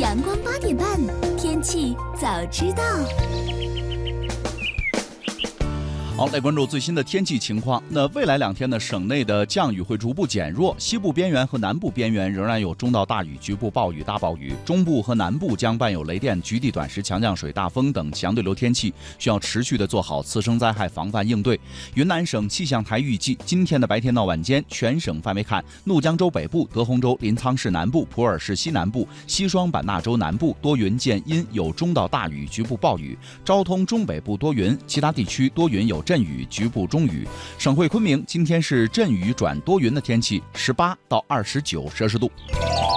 阳光8点半，天气早知道。 好，来关注最新的天气情况。那未来2天呢，省内的降雨会逐步减弱，西部边缘和南部边缘仍然有中到大雨、局部暴雨、大暴雨，中部和南部将伴有雷电、局地短时强降水、大风等强对流天气，需要持续的做好次生灾害防范应对。云南省气象台预计，今天的白天到晚间，全省范围看，怒江州北部、德宏州、临沧市南部、普洱市西南部、西双版纳州南部多云见阴，有中到大雨、局部暴雨；昭通中北部多云，其他地区多云有阵雨，局部中雨。省会昆明今天是阵雨转多云的天气，18到29摄氏度。